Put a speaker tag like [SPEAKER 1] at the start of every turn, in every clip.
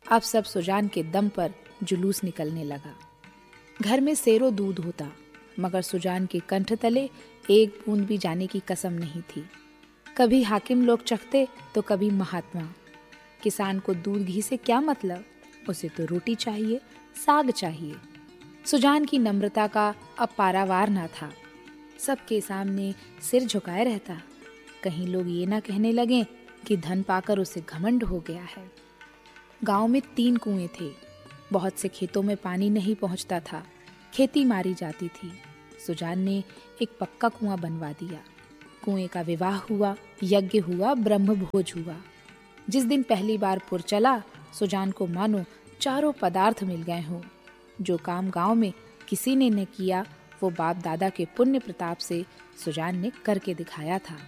[SPEAKER 1] अब सब सुजान के दम पर जुलूस निकलने लगा। घर में सेरो दूध होता, मगर सुजान के कंठ तले एक बूंद भी जाने की कसम नहीं थी। कभी हाकिम लोग चखते तो कभी महात्मा। किसान को दूध घी से क्या मतलब, उसे तो रोटी चाहिए, साग चाहिए। सुजान की नम्रता का अब पारावार ना था। सबके सामने सिर झुकाए रहता। कहीं लोग ये ना कहने लगे कि धन पाकर उसे घमंड हो गया है। गांव में 3 कुएं थे। बहुत से खेतों में पानी नहीं पहुंचता था, खेती मारी जाती थी। सुजान ने एक पक्का कुआं बनवा दिया। कुएं का विवाह हुआ, यज्ञ हुआ, ब्रह्म भोज हुआ। जिस दिन पहली बार पुर चला, सुजान को मानो चारों पदार्थ मिल गए हों। जो काम गांव में किसी ने न किया, वो बाप दादा के पुण्य प्रताप से सुजान ने करके दिखाया था।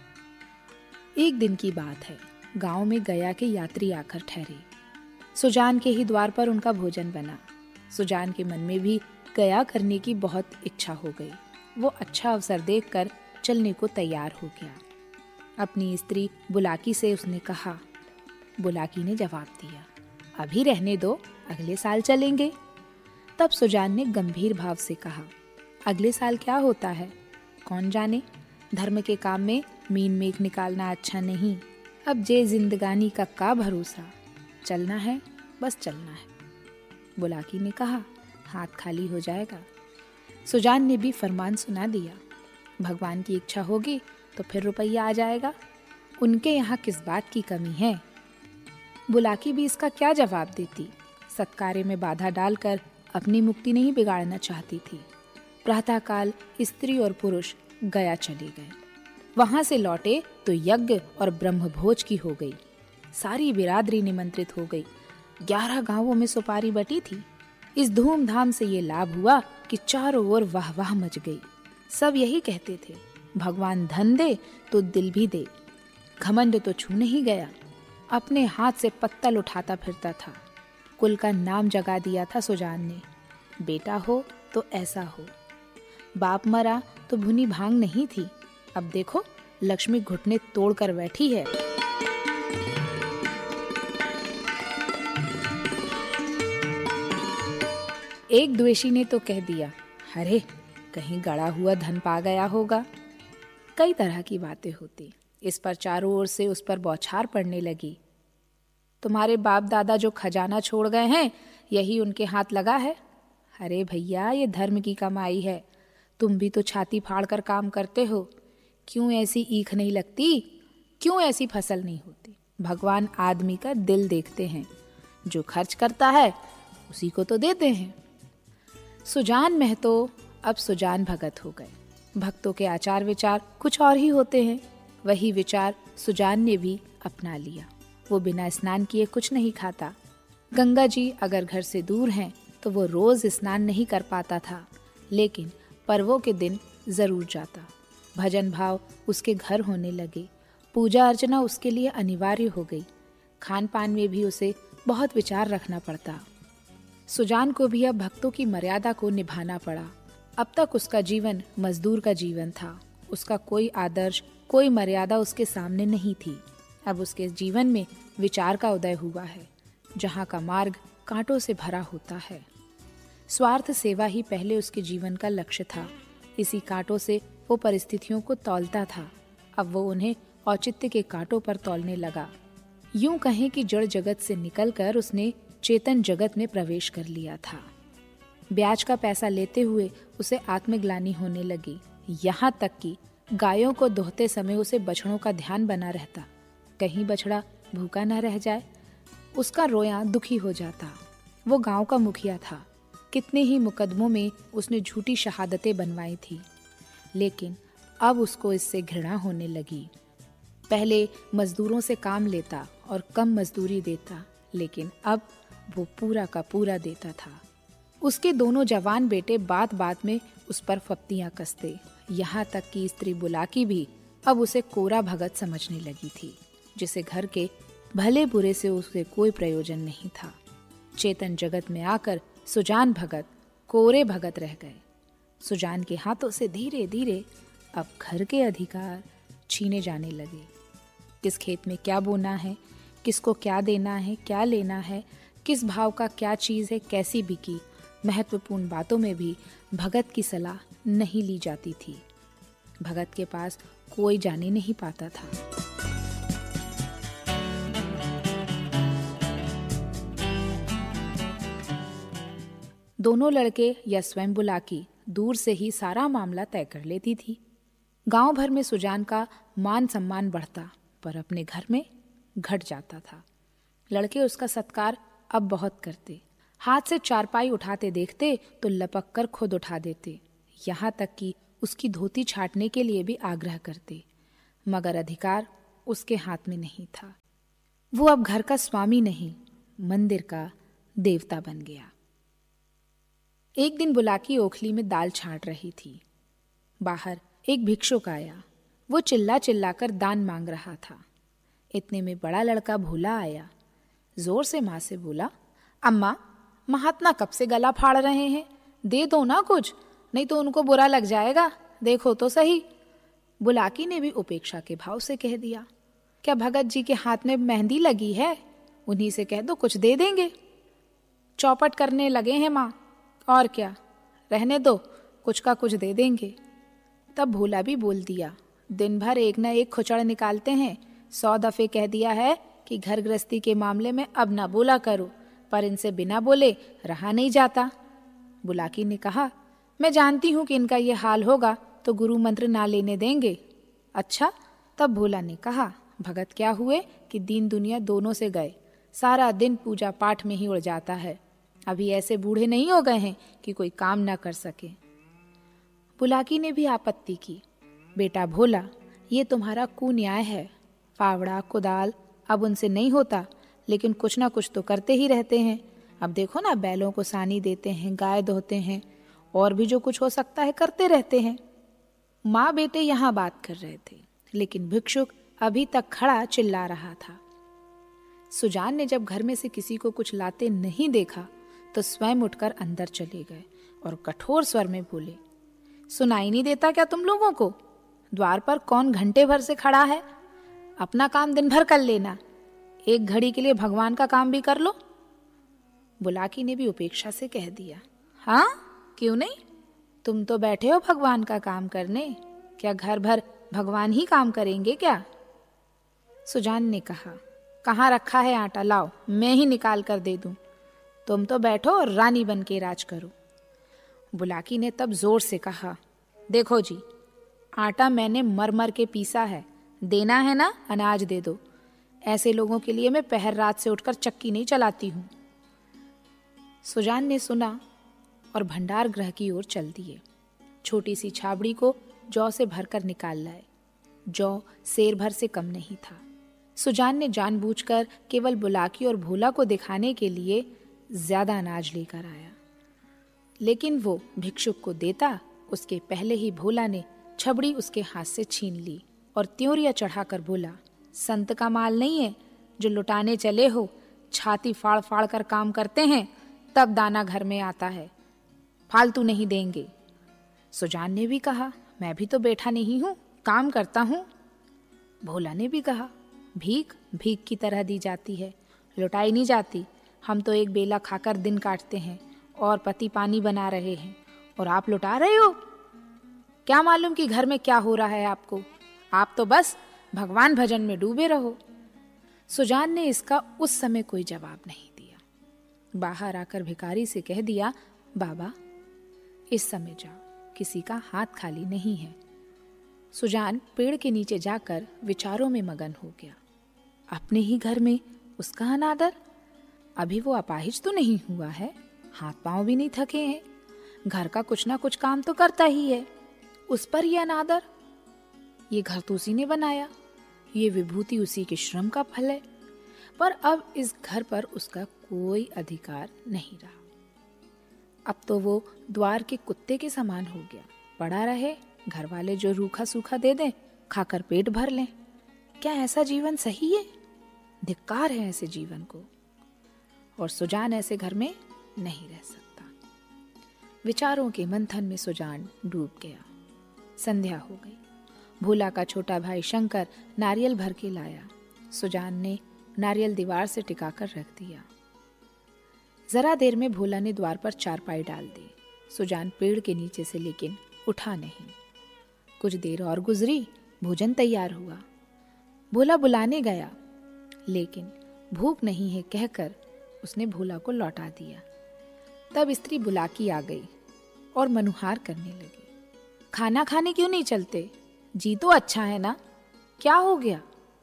[SPEAKER 1] एक दिन की बात है, गांव में गया के यात्री आकर ठहरे। सुजान के ही द्वार पर उनका भोजन बना। सुजान के मन में भी गया करने की बहुत इच्छा हो गई। वो अच्छा अवसर देखकर चलने को तैयार हो गया। अपनी स्त्री बुलाकी से उसने कहा। बुलाकी ने जवाब दिया, अभी रहने दो, अगले साल चलेंगे। तब सुजान ने गंभीर भाव से कहा, अगले साल क्या होता है कौन जाने। धर्म के काम में मीन मेघ निकालना अच्छा नहीं। अब जे जिंदगानी का भरोसा, चलना है बस चलना है। बुलाकी ने कहा, हाथ खाली हो जाएगा। सुजान ने भी फरमान सुना दिया, भगवान की इच्छा होगी तो फिर रुपया आ जाएगा, उनके यहाँ किस बात की कमी है। बुलाकी भी इसका क्या जवाब देती। सत्कार्य में बाधा डालकर अपनी मुक्ति नहीं बिगाड़ना चाहती थी। प्रातःकाल स्त्री और पुरुष गया चले गए। वहां से लौटे तो यज्ञ और ब्रह्मभोज की हो गई। सारी बिरादरी निमंत्रित हो गई। 11 गांवों में सुपारी बटी थी। इस धूमधाम से ये लाभ हुआ कि चारों ओर वाह वाह मच गई। सब यही कहते थे, भगवान धन दे तो दिल भी दे। घमंड तो छूने ही गया। अपने हाथ से पत्तल उठाता फिरता था। कुल का नाम जगा दिया था सुजान ने। बेटा हो तो ऐसा हो। बाप मरा तो भुनी भांग नहीं थी। अब देखो लक्ष्मी घुटने तोड़कर बैठी है। एक द्वेषी ने तो कह दिया, अरे कहीं गड़ा हुआ धन पा गया होगा। कई तरह की बातें होती। इस पर चारों ओर से उस पर बौछार पड़ने लगी। तुम्हारे बाप दादा जो खजाना छोड़ गए हैं, यही उनके हाथ लगा है। अरे भैया, ये धर्म की कमाई है। तुम भी तो छाती फाड़कर काम करते हो। क्यों ऐसी ईख नहीं लगती? क्यों ऐसी फसल नहीं होती? भगवान आदमी का दिल देखते हैं। जो खर्च करता है उसी को तो देते हैं। सुजान महतो अब सुजान भगत हो गए। भक्तों के आचार विचार कुछ और ही होते हैं। वही विचार सुजान ने भी अपना लिया। वो बिना स्नान किए कुछ नहीं खाता। गंगा जी अगर घर से दूर हैं तो वो रोज स्नान नहीं कर पाता था, लेकिन पर्वों के दिन जरूर जाता। भजन भाव उसके घर होने लगे। पूजा अर्चना उसके लिए अनिवार्य हो गई। खान पान में भी उसे बहुत विचार रखना पड़ता। सुजान को भी अब भक्तों की मर्यादा को निभाना पड़ा। अब तक उसका जीवन मजदूर का जीवन था। उसका कोई आदर्श, कोई मर्यादा उसके सामने नहीं थी। अब उसके जीवन में विचार का उदय हुआ है, जहाँ का मार्ग कांटों से भरा होता है। स्वार्थ सेवा ही पहले उसके जीवन का लक्ष्य था। इसी कांटों से वो परिस्थितियों को तौलता था। अब वो उन्हें औचित्य के कांटों पर तौलने लगा। यूं कहें कि जड़ जगत से निकलकर उसने चेतन जगत में प्रवेश कर लिया था। ब्याज का पैसा लेते हुए उसे आत्मग्लानि होने लगी। यहाँ तक कि गायों को दोहते समय उसे बछड़ों का ध्यान बना रहता। कहीं बछड़ा भूखा न रह जाए, उसका रोया दुखी हो जाता। वो गांव का मुखिया था। कितने ही मुकदमों में उसने झूठी शहादतें बनवाई थी, लेकिन अब उसको इससे घृणा होने लगी। पहले मजदूरों से काम लेता और कम मजदूरी देता, लेकिन अब वो पूरा का पूरा देता था। उसके दोनों जवान बेटे बात बात में उस पर फप्तियां कसते। यहाँ तक कि स्त्री बुलाकी भी अब उसे कोरा भगत समझने लगी थी, जिसे घर के भले बुरे से उसे कोई प्रयोजन नहीं था। चेतन जगत में आकर सुजान भगत कोरे भगत रह गए। सुजान के हाथों से धीरे धीरे अब घर के अधिकार छीने जाने लगे। किस खेत में क्या बोना है, किसको क्या देना है, क्या लेना है, किस भाव का क्या चीज है, कैसी बिकी, महत्वपूर्ण बातों में भी भगत की सलाह नहीं ली जाती थी। भगत के पास कोई जाने नहीं पाता था। दोनों लड़के या स्वयं बुलाकी दूर से ही सारा मामला तय कर लेती थी। गांव भर में सुजान का मान सम्मान बढ़ता, पर अपने घर में घट जाता था। लड़के उसका सत्कार अब बहुत करते। हाथ से चारपाई उठाते देखते तो लपक कर खुद उठा देते, यहाँ तक कि उसकी धोती छाटने के लिए भी आग्रह करते। मगर अधिकार उसके हाथ में नहीं था। वो अब घर का स्वामी नहीं, मंदिर का देवता बन गया। एक दिन बुलाकी ओखली में दाल छाट रही थी। बाहर एक भिक्षुक आया। वो चिल्ला चिल्ला कर दान मांग रहा था। इतने में बड़ा लड़का भोला आया। जोर से माँ से बोला, अम्मा, महात्मा कब से गला फाड़ रहे हैं, दे दो ना कुछ, नहीं तो उनको बुरा लग जाएगा, देखो तो सही। बुलाकी ने भी उपेक्षा के भाव से कह दिया, क्या भगत जी के हाथ में मेहंदी लगी है, उन्हीं से कह दो कुछ दे देंगे। चौपट करने लगे हैं माँ, और क्या, रहने दो, कुछ का कुछ दे देंगे। तब भोला भी बोल दिया, दिन भर एक न एक खुचड़ निकालते हैं, 100 दफे कह दिया है कि घर गृहस्थी के मामले में अब ना बोला करो, पर इनसे बिना बोले रहा नहीं जाता। बुलाकी ने कहा, मैं जानती हूं कि इनका ये हाल होगा तो गुरु मंत्र ना लेने देंगे। अच्छा, तब भोला ने कहा, भगत क्या हुए कि दीन दुनिया दोनों से गए, सारा दिन पूजा पाठ में ही उड़ जाता है, अभी ऐसे बूढ़े नहीं हो गए हैं कि कोई काम ना कर सके। बुलाकी ने भी आपत्ति की, बेटा भोला, ये तुम्हारा कुन्याय है, फावड़ा कुदाल अब उनसे नहीं होता, लेकिन कुछ ना कुछ तो करते ही रहते हैं। अब देखो ना, बैलों को सानी देते हैं, गाय धोते हैं, और भी जो कुछ हो सकता है करते रहते हैं। माँ बेटे यहाँ बात कर रहे थे, लेकिन भिक्षुक अभी तक खड़ा चिल्ला रहा था। सुजान ने जब घर में से किसी को कुछ लाते नहीं देखा तो स्वयं उठकर अंदर चले गए और कठोर स्वर में बोले, सुनाई नहीं देता क्या तुम लोगों को? द्वार पर कौन घंटे भर से खड़ा है? अपना काम दिन भर कर लेना, एक घड़ी के लिए भगवान का काम भी कर लो। बुलाकी ने भी उपेक्षा से कह दिया, हाँ क्यों नहीं, तुम तो बैठे हो भगवान का काम करने, क्या घर भर भगवान ही काम करेंगे क्या? सुजान ने कहा, कहाँ रखा है आटा, लाओ मैं ही निकाल कर दे दूं, तुम तो बैठो और रानी बन के राज करो। बुलाकी ने तब जोर से कहा, देखो जी, आटा मैंने मर मर के पीसा है, देना है ना, अनाज दे दो। ऐसे लोगों के लिए मैं पहर रात से उठकर चक्की नहीं चलाती हूं। सुजान ने सुना और भंडार गृह की ओर चल दिए। छोटी सी छाबड़ी को जौ से भरकर निकाल लाए। जौ सेर भर से कम नहीं था। सुजान ने जानबूझकर केवल बुलाकी और भोला को दिखाने के लिए ज्यादा अनाज लेकर आया, लेकिन वो भिक्षुक को देता उसके पहले ही भोला ने छबड़ी उसके हाथ से छीन ली और त्योरिया चढ़ाकर बोला, संत का माल नहीं है जो लुटाने चले हो, छाती फाड़ फाड़ कर काम करते हैं तब दाना घर में आता है, फालतू नहीं देंगे। सुजान ने भी कहा, मैं भी तो बैठा नहीं हूं, काम करता हूं। भोला ने भी कहा, भीख भीख की तरह दी जाती है, लुटाई नहीं जाती, हम तो एक बेला खाकर दिन काटते हैं और पति पानी बना रहे हैं, और आप लुटा रहे हो? क्या मालूम कि घर में क्या हो रहा है आपको, आप तो बस भगवान भजन में डूबे रहो। सुजान ने इसका उस समय कोई जवाब नहीं दिया। बाहर आकर भिखारी से कह दिया, बाबा इस समय जाओ, किसी का हाथ खाली नहीं है। सुजान पेड़ के नीचे जाकर विचारों में मगन हो गया। अपने ही घर में उसका अनादर, अभी वो अपाहिज तो नहीं हुआ है, हाथ पांव भी नहीं थके हैं, घर का कुछ ना कुछ काम तो करता ही है, उस पर ये अनादर। ये घर तो उसी ने बनाया, ये विभूति उसी के श्रम का फल है, पर अब इस घर पर उसका कोई अधिकार नहीं रहा। अब तो वो द्वार के कुत्ते के समान हो गया, पड़ा रहे, घर वाले जो रूखा सूखा दे दें खाकर पेट भर लें। क्या ऐसा जीवन सही है? धिक्कार है ऐसे जीवन को, और सुजान ऐसे घर में नहीं रह सकता। विचारों के मंथन में सुजान डूब गया। संध्या हो गई। भोला का छोटा भाई शंकर नारियल भर के लाया। सुजान ने नारियल दीवार से टिकाकर रख दिया। जरा देर में भोला ने द्वार पर चारपाई डाल दी। सुजान पेड़ के नीचे से लेकिन उठा नहीं। कुछ देर और गुजरी, भोजन तैयार हुआ। भोला बुलाने गया, लेकिन भूख नहीं है कहकर उसने भोला को लौटा दिया। तब स्त्री बुलाकी आ गई और मनुहार करने लगी। खाना खाने क्यों नहीं चलते? जी तो अच्छा है ना, क्या हो गया?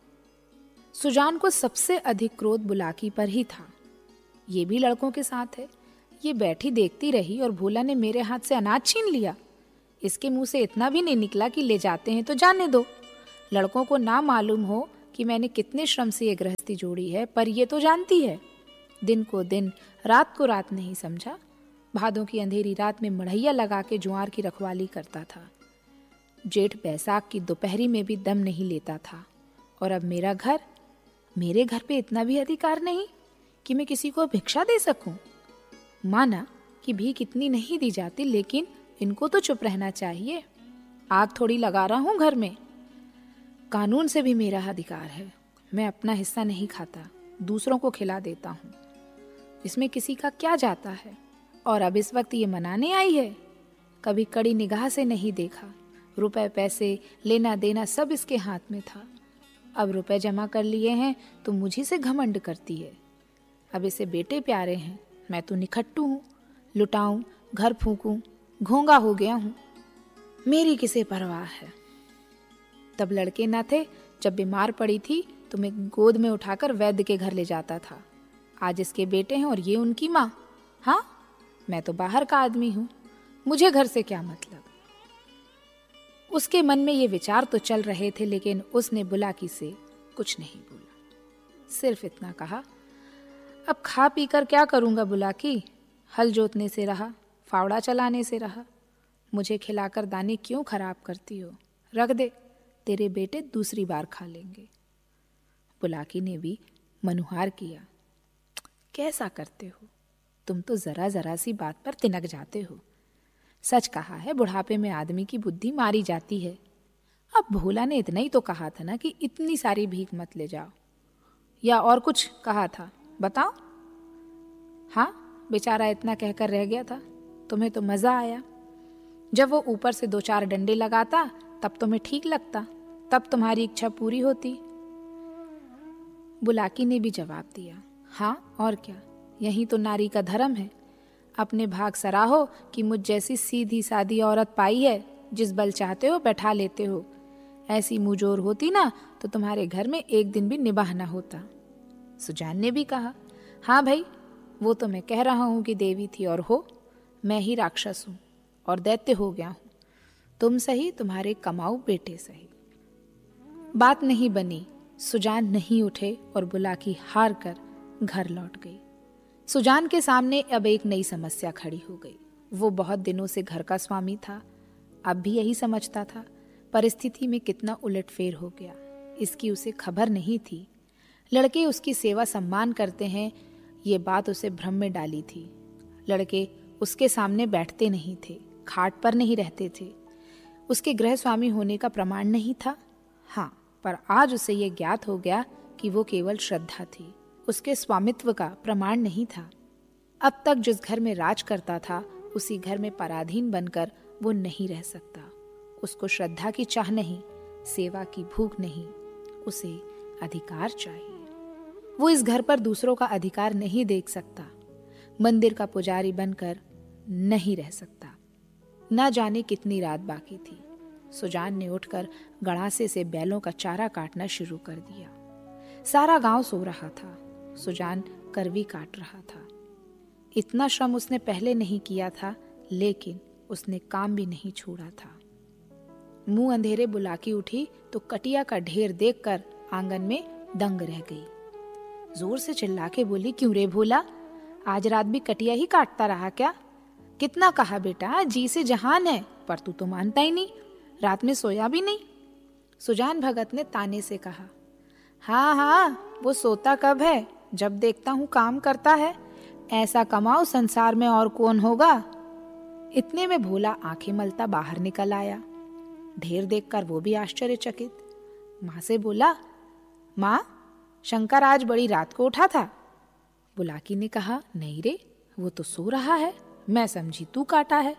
[SPEAKER 1] सुजान को सबसे अधिक क्रोध बुलाकी पर ही था। ये भी लड़कों के साथ है। ये बैठी देखती रही और भोला ने मेरे हाथ से अनाज छीन लिया। इसके मुंह से इतना भी नहीं निकला कि ले जाते हैं तो जाने दो। लड़कों को ना मालूम हो कि मैंने कितने श्रम से ये गृहस्थी जोड़ी है, पर ये तो जानती है। दिन को दिन, रात को रात नहीं समझा। भादों की अंधेरी रात में मढ़ैया लगा के जुआर की रखवाली करता था। जेठ बैसाख की दोपहरी में भी दम नहीं लेता था। और अब मेरे घर पे इतना भी अधिकार नहीं कि मैं किसी को भिक्षा दे सकूं। माना कि भीख इतनी नहीं दी जाती, लेकिन इनको तो चुप रहना चाहिए। आग थोड़ी लगा रहा हूं घर में। कानून से भी मेरा अधिकार है। मैं अपना हिस्सा नहीं खाता, दूसरों को खिला देता हूं। इसमें किसी का क्या जाता है? और अब इस वक्त ये मनाने आई है। कभी कड़ी निगाह से नहीं देखा। रुपए पैसे लेना देना सब इसके हाथ में था। अब रुपए जमा कर लिए हैं तो मुझी से घमंड करती है। अब इसे बेटे प्यारे हैं, मैं तो निखट्टू हूँ। लुटाऊं, घर फूकूं, घोंगा हो गया हूँ। मेरी किसे परवाह है? तब लड़के न थे। जब बीमार पड़ी थी तो मैं गोद में उठाकर वैद्य के घर ले जाता था। आज इसके बेटे हैं और ये उनकी माँ। हाँ, मैं तो बाहर का आदमी हूँ, मुझे घर से क्या मतलब? उसके मन में ये विचार तो चल रहे थे, लेकिन उसने बुलाकी से कुछ नहीं बोला। सिर्फ इतना कहा, अब खा पी कर क्या करूंगा बुलाकी? हल जोतने से रहा, फावड़ा चलाने से रहा। मुझे खिलाकर दाने क्यों खराब करती हो? रख दे, तेरे बेटे दूसरी बार खा लेंगे। बुलाकी ने भी मनुहार किया। कैसा करते हो तुम? तो जरा जरा सी बात पर तिनक जाते हो। सच कहा है, बुढ़ापे में आदमी की बुद्धि मारी जाती है। अब भोला ने इतना ही तो कहा था ना कि इतनी सारी भीख मत ले जाओ, या और कुछ कहा था? बताओ। हाँ, बेचारा इतना कहकर रह गया था। तुम्हें तो मजा आया। जब वो ऊपर से 2-4 डंडे लगाता तब तुम्हें ठीक लगता, तब तुम्हारी इच्छा पूरी होती। बुलाकी ने भी जवाब दिया, हाँ और क्या, यही तो नारी का धर्म है। अपने भाग सराहो कि मुझ जैसी सीधी सादी औरत पाई है, जिस बल चाहते हो बैठा लेते हो। ऐसी मुंहजोर होती ना तो तुम्हारे घर में एक दिन भी निबाह ना होता। सुजान ने भी कहा, हाँ भाई, वो तो मैं कह रहा हूं कि देवी थी और हो, मैं ही राक्षस हूं और दैत्य हो गया हूं। तुम सही, तुम्हारे कमाऊ बेटे सही। बात नहीं बनी। सुजान नहीं उठे और बुलाकी हार कर घर लौट गई। सुजान के सामने अब एक नई समस्या खड़ी हो गई। वो बहुत दिनों से घर का स्वामी था, अब भी यही समझता था। परिस्थिति में कितना उलटफेर हो गया, इसकी उसे खबर नहीं थी। लड़के उसकी सेवा सम्मान करते हैं, ये बात उसे भ्रम में डाली थी। लड़के उसके सामने बैठते नहीं थे, खाट पर नहीं रहते थे। उसके गृह स्वामी होने का प्रमाण नहीं था। हाँ, पर आज उसे ये ज्ञात हो गया कि वो केवल श्रद्धा थी, उसके स्वामित्व का प्रमाण नहीं था। अब तक जिस घर में राज करता था, उसी घर में पराधीन बनकर वो नहीं रह सकता। उसको श्रद्धा की चाह नहीं, सेवा की भूख नहीं, उसे अधिकार चाहिए। वो इस घर पर दूसरों का अधिकार नहीं देख सकता, मंदिर का पुजारी बनकर नहीं रह सकता। न जाने कितनी रात बाकी थी। सुजान ने उठकर गड़ासे से बैलों का चारा काटना शुरू कर दिया। सारा गांव सो रहा था, सुजान करवी काट रहा था। इतना श्रम उसने पहले नहीं किया था, लेकिन उसने काम भी नहीं छोड़ा था। मुंह अंधेरे बुलाकी उठी तो कटिया का ढेर देखकर आंगन में दंग रह गई। जोर से चिल्ला के बोली, क्यों रे भोला, आज रात भी कटिया ही काटता रहा क्या? कितना कहा बेटा, जी से जहान है, पर तू तो मानता ही नहीं, रात में सोया भी नहीं। सुजान भगत ने ताने से कहा, हाँ हाँ, वो सोता कब है, जब देखता हूँ काम करता है। ऐसा कमाओ संसार में और कौन होगा। इतने में भोला आंखें मलता बाहर निकल आया। ढेर देखकर वो भी आश्चर्यचकित। माँ से बोला, माँ, शंकर आज बड़ी रात को उठा था। बुलाकी ने कहा, नहीं रे, वो तो सो रहा है, मैं समझी तू काटा है।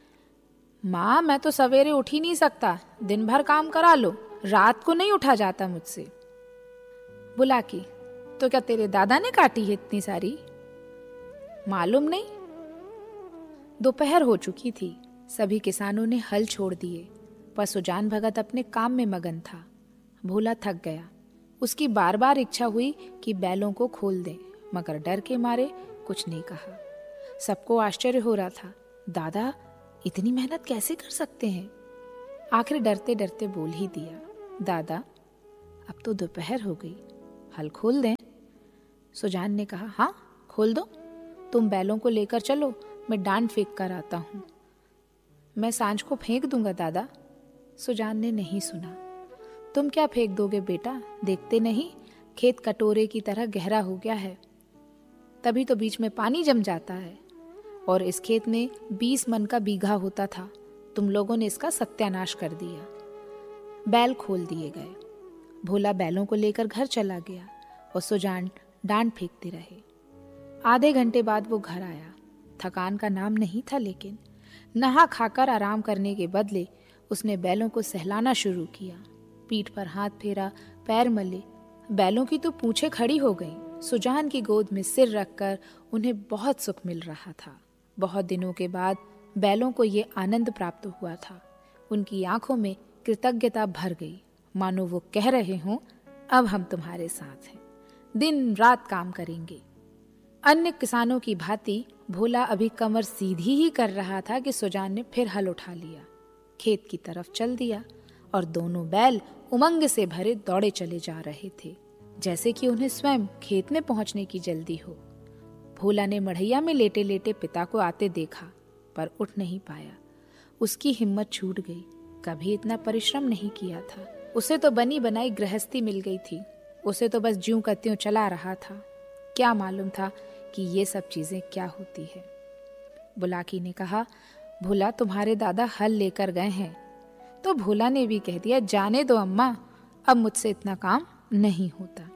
[SPEAKER 1] माँ मैं तो सवेरे उठ ही नहीं सकता, दिन भर काम करा लो, रात को नहीं उठा जाता मुझसे। बुलाकी, तो क्या तेरे दादा ने काटी है इतनी सारी? मालूम नहीं। दोपहर हो चुकी थी, सभी किसानों ने हल छोड़ दिए, पर सुजान भगत अपने काम में मगन था। भोला थक गया। उसकी बार बार इच्छा हुई कि बैलों को खोल दे, मगर डर के मारे कुछ नहीं कहा। सबको आश्चर्य हो रहा था, दादा इतनी मेहनत कैसे कर सकते हैं? आखिर डरते डरते बोल ही दिया, दादा अब तो दोपहर हो गई, हल खोल दें। सुजान ने कहा, हाँ खोल दो, तुम बैलों को लेकर चलो, मैं डांड फेंक कर आता हूं। मैं सांझ को फेंक दूंगा दादा। सुजान ने नहीं सुना। तुम क्या फेंक दोगे बेटा, देखते नहीं खेत कटोरे की तरह गहरा हो गया है, तभी तो बीच में पानी जम जाता है। और इस खेत में 20 मन का बीघा होता था, तुम लोगों ने इसका सत्यानाश कर दिया। बैल खोल दिए गए। भोला बैलों को लेकर घर चला गया और सुजान डांड फेंकते रहे। आधे घंटे बाद वो घर आया। थकान का नाम नहीं था, लेकिन नहा खाकर आराम करने के बदले उसने बैलों को सहलाना शुरू किया। पीठ पर हाथ फेरा, पैर मले, बैलों की तो पूंछें खड़ी हो गईं। सुजान की गोद में सिर रखकर उन्हें बहुत सुख मिल रहा था। बहुत दिनों के बाद बैलों को ये आनंद प्राप्त हुआ था। उनकी आंखों में कृतज्ञता भर गई, मानो वो कह रहे हों, अब हम तुम्हारे साथ हैं, दिन रात काम करेंगे। अन्य किसानों की भांति भोला अभी कमर सीधी ही कर रहा था कि सुजान ने फिर हल उठा लिया, खेत की तरफ चल दिया और दोनों बैल उमंग से भरे दौड़े चले जा रहे थे, जैसे कि उन्हें स्वयं खेत में पहुंचने की जल्दी हो। भोला ने मढ़ैया में लेटे लेटे पिता को आते देखा, पर उठ नहीं पाया। उसकी हिम्मत छूट गई। कभी इतना परिश्रम नहीं किया था। उसे तो बनी बनाई गृहस्थी मिल गई थी। उसे तो बस ज्यों का त्यों चला रहा था। क्या मालूम था कि ये सब चीजें क्या होती है। बुलाकी ने कहा, भोला तुम्हारे दादा हल लेकर गए हैं। तो भोला ने भी कह दिया, जाने दो अम्मा, अब मुझसे इतना काम नहीं होता।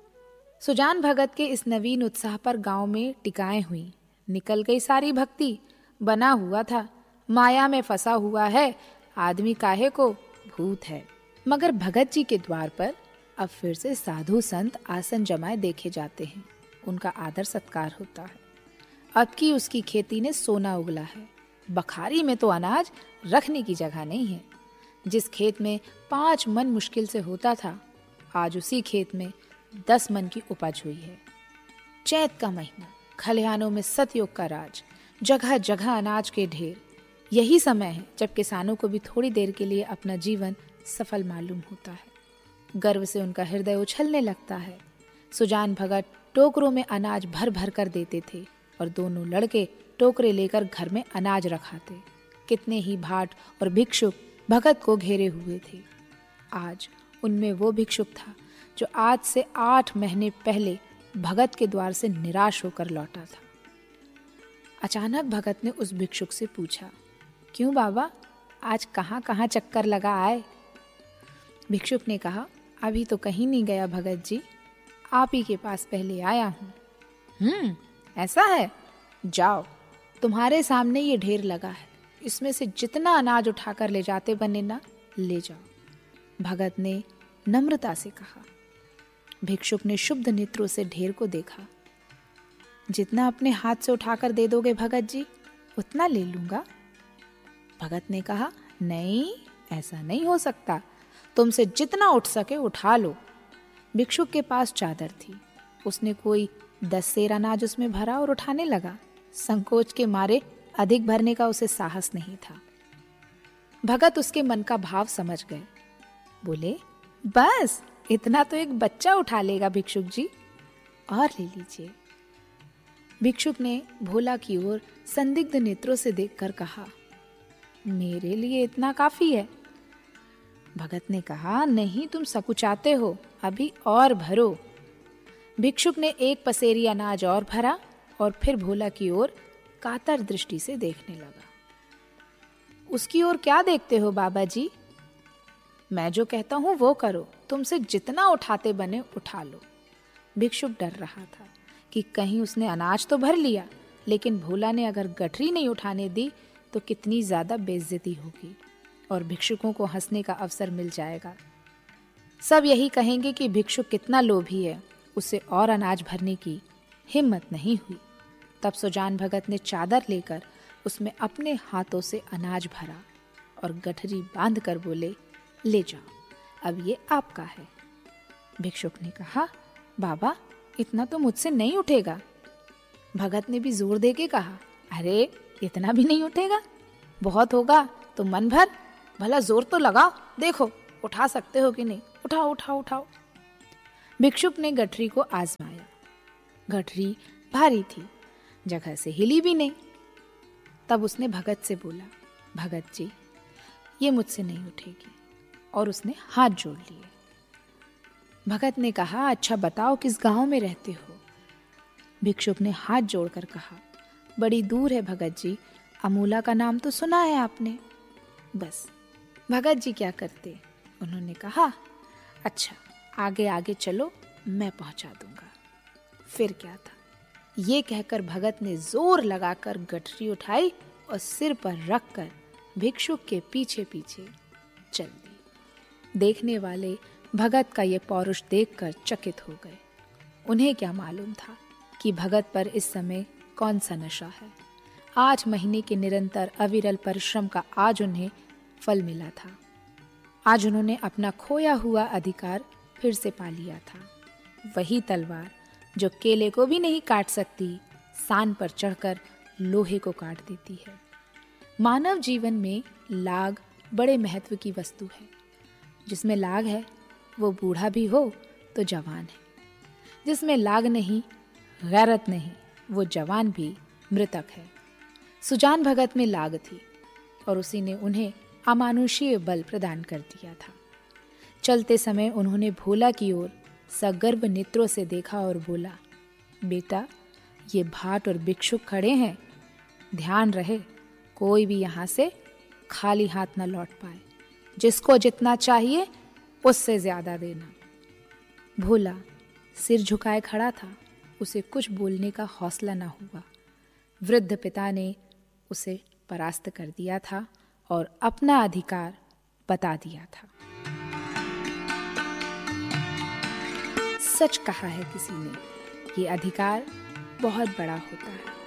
[SPEAKER 1] सुजान भगत के इस नवीन उत्साह पर गांव में टिकाएं हुई। निकल गई सारी भक्ति। बना हुआ था, माया में फंसा हुआ है, आदमी काहे को भूत है। मगर भगत जी के द्वार पर अब फिर से साधु संत आसन जमाए देखे जाते हैं। उनका आदर सत्कार होता है। अब की उसकी खेती ने सोना उगला है। बखारी में तो अनाज रखने की जगह नहीं है। जिस खेत में 5 मन मुश्किल से होता था, आज उसी खेत में 10 मन की उपज हुई है। चैत का महीना, खलिहानों में सतयुग का राज, जगह जगह अनाज के ढेर। यही समय है जब किसानों को भी थोड़ी देर के लिए अपना जीवन सफल मालूम होता है। गर्व से उनका हृदय उछलने लगता है। सुजान भगत टोकरों में अनाज भर भर कर देते थे और दोनों लड़के टोकरे लेकर घर में अनाज रखाते। कितने ही भाट और भिक्षुक भगत को घेरे हुए थे। आज उनमें वो भिक्षुक था जो आज से 8 महीने पहले भगत के द्वार से निराश होकर लौटा था। अचानक भगत ने उस भिक्षुक से पूछा, क्यों बाबा, आज कहाँ कहाँ चक्कर लगा आए? भिक्षुक ने कहा, अभी तो कहीं नहीं गया भगत जी, आप ही के पास पहले आया हूँ। ऐसा है, जाओ, तुम्हारे सामने ये ढेर लगा है, इसमें से जितना अनाज उठाकर ले जाते बने ना, ले जाओ। भगत ने नम्रता से कहा। भिक्षुक ने शुद्ध नेत्रों से ढेर को देखा। जितना अपने हाथ से उठाकर दे दोगे भगत जी, उतना ले लूंगा। भगत ने कहा, नहीं, ऐसा नहीं हो सकता, तुमसे जितना उठ सके उठा लो। भिक्षुक के पास चादर थी। उसने कोई 10 सेर अनाज उसमें भरा और उठाने लगा। संकोच के मारे अधिक भरने का उसे साहस नहीं था। भगत उसके मन का भाव समझ गए। बोले, बस इतना तो एक बच्चा उठा लेगा भिक्षुक जी, और ले लीजिए। भिक्षुक ने भोला की ओर संदिग्ध नेत्रों से देखकर कहा, मेरे लिए इतना काफी है। भगत ने कहा, नहीं, तुम सकुचाते हो, अभी और भरो। भिक्षुक ने एक पसेरी अनाज और भरा और फिर भोला की ओर कातर दृष्टि से देखने लगा। उसकी ओर क्या देखते हो बाबा जी? मैं जो कहता हूं वो करो, तुमसे जितना उठाते बने उठा लो। भिक्षुक डर रहा था कि कहीं उसने अनाज तो भर लिया, लेकिन भोला ने अगर गठरी नहीं उठाने दी तो कितनी ज्यादा बेइज्जती होगी और भिक्षुकों को हंसने का अवसर मिल जाएगा। सब यही कहेंगे कि भिक्षुक कितना लोभी है, उसे और अनाज भरने की हिम्मत नहीं हुई। तब सुजान भगत ने चादर लेकर उसमें अपने हाथों से अनाज भरा और गठरी बांध कर बोले, ले जाओ, अब ये आपका है। भिक्षुक ने कहा, बाबा इतना तो मुझसे नहीं उठेगा। भगत ने भी जोर दे के कहा, अरे इतना भी नहीं उठेगा, बहुत होगा तो मन भर, भला जोर तो लगाओ, देखो उठा सकते हो कि नहीं, उठाओ उठाओ उठाओ। भिक्षुक ने गठरी को आजमाया। गठरी भारी थी, जगह से हिली भी नहीं। तब उसने भगत से बोला, भगत जी ये मुझसे नहीं उठेगी, और उसने हाथ जोड़ लिए। भगत ने कहा, अच्छा बताओ किस गांव में रहते हो? भिक्षुक ने हाथ जोड़कर कहा, बड़ी दूर है भगत जी, अमूला का नाम तो सुना है आपने। बस। भगत जी क्या करते? उन्होंने कहा, अच्छा आगे आगे चलो, मैं पहुंचा दूंगा। फिर क्या था, ये कहकर भगत ने जोर लगाकर गठरी उठाई और सिर पर रखकर भिक्षुक के पीछे पीछे चल दी। देखने वाले भगत का ये पौरुष देखकर चकित हो गए। उन्हें क्या मालूम था कि भगत पर इस समय कौन सा नशा है। 8 महीने के निरंतर अविरल परिश्रम का आज उन्हें फल मिला था। आज उन्होंने अपना खोया हुआ अधिकार फिर से पा लिया था। वही तलवार जो केले को भी नहीं काट सकती, सान पर चढ़कर लोहे को काट देती है। मानव जीवन में लाग बड़े महत्व की वस्तु है। जिसमें लाग है वो बूढ़ा भी हो तो जवान है, जिसमें लाग नहीं, गैरत नहीं, वो जवान भी मृतक है। सुजान भगत में लाग थी और उसी ने उन्हें अमानुषीय बल प्रदान कर दिया था। चलते समय उन्होंने भोला की ओर सगर्व नेत्रों से देखा और बोला, बेटा ये भाट और भिक्षुक खड़े हैं, ध्यान रहे कोई भी यहाँ से खाली हाथ न लौट पाए। जिसको जितना चाहिए उससे ज्यादा देना। भोला सिर झुकाए खड़ा था, उसे कुछ बोलने का हौसला न हुआ। वृद्ध पिता ने उसे परास्त कर दिया था और अपना अधिकार बता दिया था। सच कहा है किसी ने, ये अधिकार बहुत बड़ा होता है।